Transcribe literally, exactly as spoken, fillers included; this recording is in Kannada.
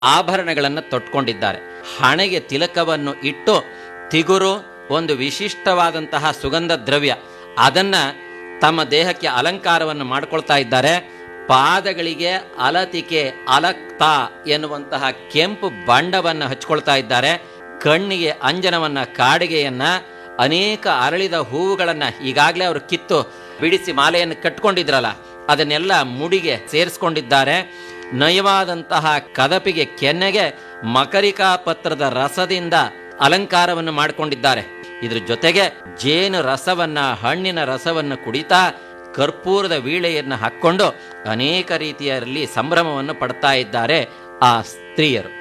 ಆಭರಣಗಳನ್ನು ತೊಟ್ಕೊಂಡಿದ್ದಾರೆ. ಹಣೆಗೆ ತಿಲಕವನ್ನು ಇಟ್ಟು ತಿಗುರು ಒಂದು ವಿಶಿಷ್ಟವಾದಂತಹ ಸುಗಂಧ ದ್ರವ್ಯ ಅದನ್ನ ತಮ್ಮ ದೇಹಕ್ಕೆ ಅಲಂಕಾರವನ್ನು ಮಾಡಿಕೊಳ್ತಾ ಇದ್ದಾರೆ. ಪಾದಗಳಿಗೆ ಅಲತಿಕೆ ಅಲಕ್ತ ಎನ್ನುವಂತಹ ಕೆಂಪು ಬಣ್ಣವನ್ನು ಹಚ್ಕೊಳ್ತಾ ಇದ್ದಾರೆ. ಕಣ್ಣಿಗೆ ಅಂಜನವನ್ನ, ಕಾಡಿಗೆಯನ್ನ, ಅನೇಕ ಅರಳಿದ ಹೂವುಗಳನ್ನ ಈಗಾಗಲೇ ಅವರು ಕಿತ್ತು ಬಿಡಿಸಿ ಮಾಲೆಯನ್ನು ಕಟ್ಕೊಂಡಿದ್ರಲ್ಲ ಅದನ್ನೆಲ್ಲ ಮುಡಿಗೆ ಸೇರಿಸ್ಕೊಂಡಿದ್ದಾರೆ. ನಯವಾದಂತಹ ಕದಪಿಗೆ ಕೆನ್ನೆಗೆ ಮಕರಿಕಾ ಪತ್ರದ ರಸದಿಂದ ಅಲಂಕಾರವನ್ನು ಮಾಡಿಕೊಂಡಿದ್ದಾರೆ. ಇದ್ರ ಜೊತೆಗೆ ಜೇನು ರಸವನ್ನ, ಹಣ್ಣಿನ ರಸವನ್ನು ಕುಡಿತಾ ಕರ್ಪೂರದ ವೀಳೆಯನ್ನು ಹಾಕ್ಕೊಂಡು ಅನೇಕ ರೀತಿಯಲ್ಲಿ ಸಂಭ್ರಮವನ್ನು ಪಡ್ತಾ ಇದ್ದಾರೆ ಆ ಸ್ತ್ರೀಯರು.